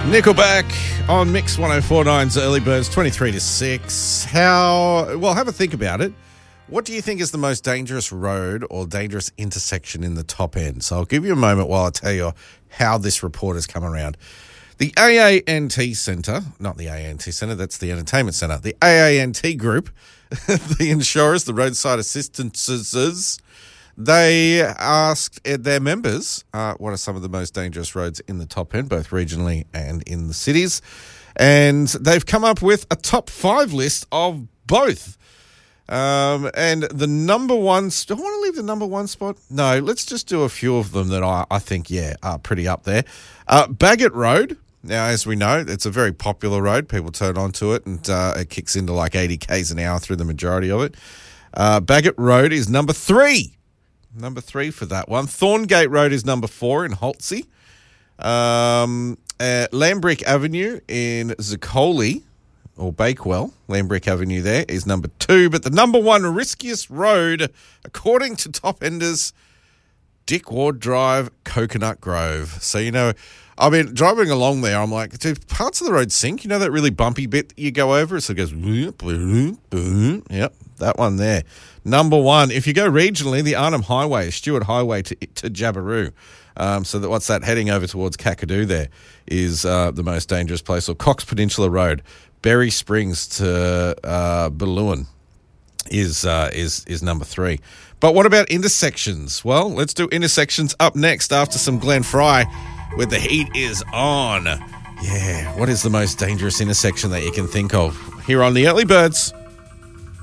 Nickelback on Mix 104.9's Early Birds, 23 to 6. Have a think about it. What do you think is the most dangerous road or dangerous intersection in the top end? So I'll give you a moment while I tell you how this report has come around. The AANT Centre, not the AANT Centre, that's the Entertainment Centre. The AANT Group, the insurers, the roadside assistances, they asked their members what are some of the most dangerous roads in the top end, both regionally and in the cities. And they've come up with a top 5 list of both. And the number one, do I want to leave the number one spot? No, let's just do a few of them that I think, are pretty up there. Bagot Road. Now, as we know, it's a very popular road. People turn onto it and it kicks into like 80 k's an hour through the majority of it. Bagot Road is number 3. Number 3 for that one. Thorngate Road is number 4 in Holtsey. Lambrick Avenue in Zicoli, or Bakewell, Lambrick Avenue there, is number 2. But the number 1 riskiest road, according to Top Enders, Dick Ward Drive, Coconut Grove. So, I mean, driving along there, I'm like, do parts of the road sink? You know that really bumpy bit you go over? So it goes, yep, that one there. Number 1, if you go regionally, the Arnhem Highway, Stewart Highway to Jabiru. What's that, heading over towards Kakadu there is the most dangerous place. Or Cox Peninsula Road, Berry Springs to Balluin is number 3. But what about intersections? Well, let's do intersections up next after some Glenn Fry with The Heat Is On. Yeah, what is the most dangerous intersection that you can think of? Here on the Early Birds.